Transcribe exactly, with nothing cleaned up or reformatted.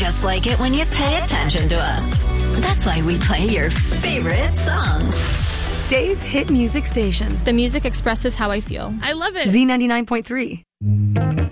just like it when you pay attention to us. That's why we play your favorite songs. Dave's Hit Music Station. The music expresses how I feel. I love it. Z ninety-nine point three.